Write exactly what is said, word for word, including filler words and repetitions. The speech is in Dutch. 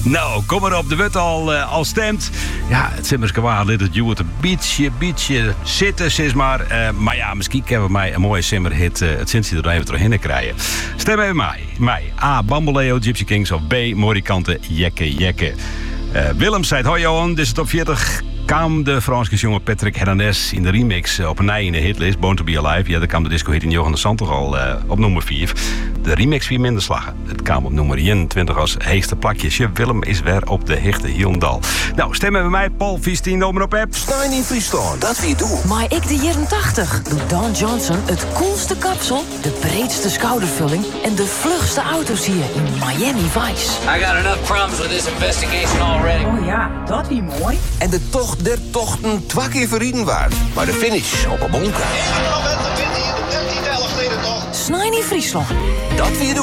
Nou, kom maar op, de wet al, uh, al stemt. Ja, het zit maar kwaad, het duurt een beetje, beetje zitten, zeg maar. Uh, maar ja, misschien kunnen we mij een mooie simmerhit uh, het sinds er even doorheen krijgen. Stem even mij. Mij. A. Bamboleo, Gypsy Kings of B. Morikante, Jekke Jekke. Uh, Willem zei, hoi Johan, dit is het op veertig. Kwam de Franse jongen Patrick Hernandez in de remix op een nij in de hitlist, Born to be Alive. Ja, daar kwam de disco-hit in Johan de Sant toch al uh, op nummer vier. De remix weer minder slagen. Het kwam op nummer eenentwintig als heegste plakje. Willem is weer op de hechte Hielendal. Nou, stemmen bij mij, Paul Viestien, noem maar op app. Stein in Friesland, dat wie doe. Maar ik de jaren tachtig doet Don Johnson het coolste kapsel, de breedste schoudervulling en de vlugste auto's hier in Miami Vice. I got enough problems with this investigation already. Oh ja, dat wie mooi. En de tocht der tochten twee keer verrieden waard. Maar de finish op een bonker. Snijden in Friesland. Dat wie doe.